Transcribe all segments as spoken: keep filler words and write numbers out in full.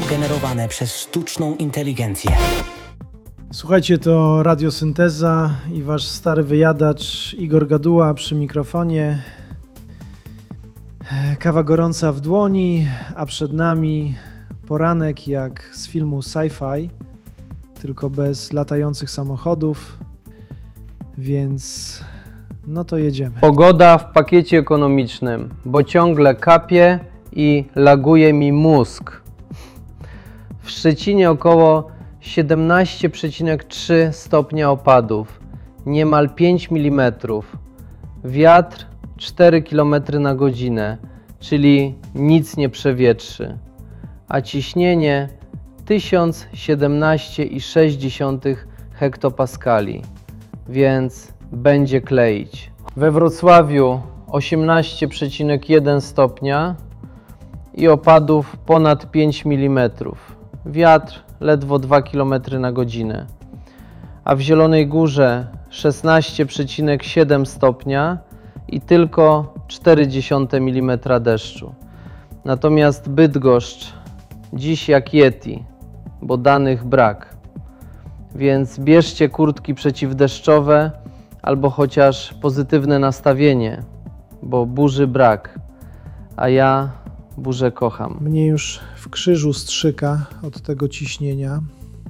generowane przez sztuczną inteligencję. Słuchajcie, to Radiosynteza i wasz stary wyjadacz Igor Gaduła przy mikrofonie. Kawa gorąca w dłoni, a przed nami poranek jak z filmu sci-fi, tylko bez latających samochodów, więc no to jedziemy. Pogoda w pakiecie ekonomicznym, bo ciągle kapie i laguje mi mózg. W Szczecinie około siedemnaście przecinek trzy stopnia opadów, niemal pięć milimetrów. Wiatr cztery kilometry na godzinę, czyli nic nie przewietrzy. A ciśnienie tysiąc siedemnaście przecinek sześć hektopaskali, więc będzie kleić. We Wrocławiu osiemnaście przecinek jeden stopnia i opadów ponad pięć milimetrów. Wiatr ledwo dwa kilometry na godzinę. A w Zielonej Górze szesnaście przecinek siedem stopnia i tylko cztery dziesiąte milimetra deszczu. Natomiast Bydgoszcz dziś jak Yeti, bo danych brak. Więc bierzcie kurtki przeciwdeszczowe albo chociaż pozytywne nastawienie, bo burzy brak, a ja burzę kocham. Mnie już w krzyżu strzyka od tego ciśnienia.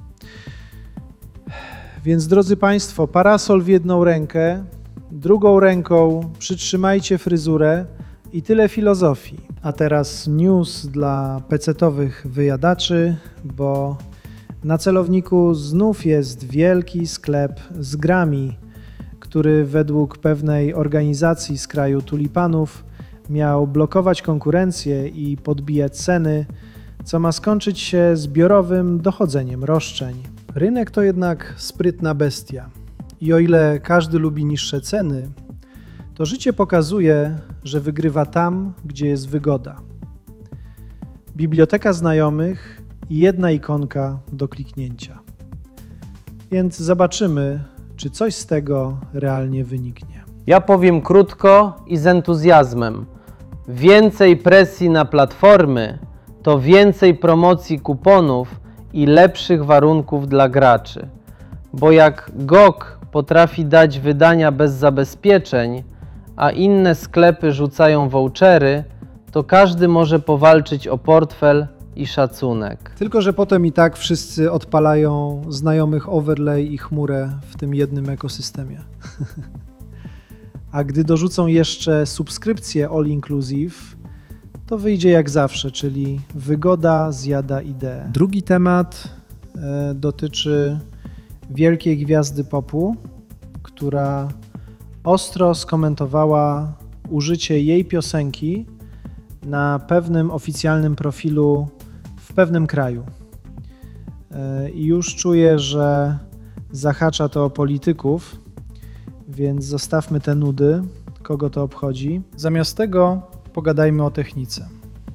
Więc drodzy Państwo, parasol w jedną rękę, drugą ręką przytrzymajcie fryzurę i tyle filozofii. A teraz news dla pecetowych wyjadaczy, bo na celowniku znów jest wielki sklep z grami, który według pewnej organizacji z kraju tulipanów miał blokować konkurencję i podbijać ceny, co ma skończyć się zbiorowym dochodzeniem roszczeń. Rynek to jednak sprytna bestia i o ile każdy lubi niższe ceny, to życie pokazuje, że wygrywa tam, gdzie jest wygoda. Biblioteka znajomych i jedna ikonka do kliknięcia. Więc zobaczymy, czy coś z tego realnie wyniknie. Ja powiem krótko i z entuzjazmem. Więcej presji na platformy to więcej promocji kuponów i lepszych warunków dla graczy. Bo jak G O G potrafi dać wydania bez zabezpieczeń, a inne sklepy rzucają vouchery, to każdy może powalczyć o portfel i szacunek. Tylko że potem i tak wszyscy odpalają znajomych overlay i chmurę w tym jednym ekosystemie. A gdy dorzucą jeszcze subskrypcję all inclusive, to wyjdzie jak zawsze, czyli wygoda zjada ideę. Drugi temat e, dotyczy wielkiej gwiazdy popu, która ostro skomentowała użycie jej piosenki na pewnym oficjalnym profilu w pewnym kraju. E, I już czuję, że zahacza to o polityków, więc zostawmy te nudy, kogo to obchodzi. Zamiast tego pogadajmy o technice,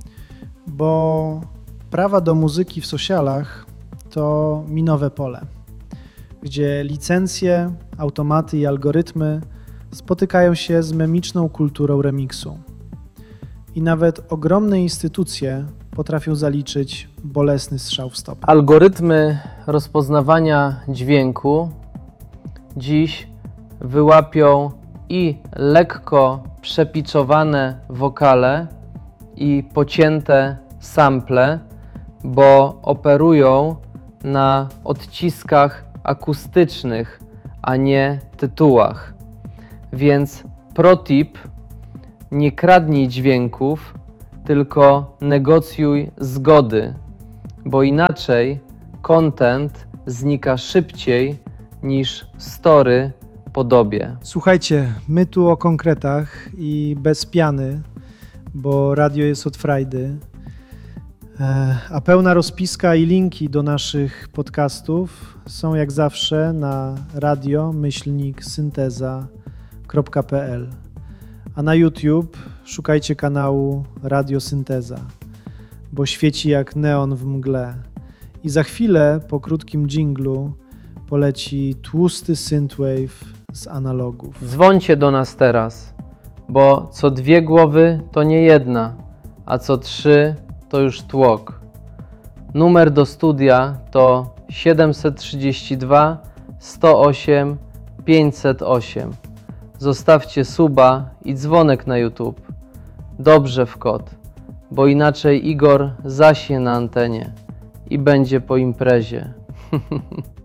bo prawa do muzyki w socialach to minowe pole, gdzie licencje, automaty i algorytmy spotykają się z memiczną kulturą remiksu. I nawet ogromne instytucje potrafią zaliczyć bolesny strzał w stopę. Algorytmy rozpoznawania dźwięku dziś wyłapią i lekko przepiczowane wokale i pocięte sample, bo operują na odciskach akustycznych, a nie tytułach. Więc protip: nie kradnij dźwięków, tylko negocjuj zgody, bo inaczej content znika szybciej niż story podobie. Słuchajcie, my tu o konkretach i bez piany, bo radio jest od frajdy, a pełna rozpiska i linki do naszych podcastów są jak zawsze na radio myślnik synteza kropka p l, a na YouTube szukajcie kanału Radiosynteza, bo świeci jak neon w mgle i za chwilę po krótkim dżinglu poleci tłusty synthwave z analogów. Dzwońcie do nas teraz, bo co dwie głowy to nie jedna, a co trzy to już tłok. Numer do studia to siedem trzy dwa, sto osiem, pięćset osiem. Zostawcie suba i dzwonek na YouTube. Dobrze w kod, bo inaczej Igor zaśnie na antenie i będzie po imprezie.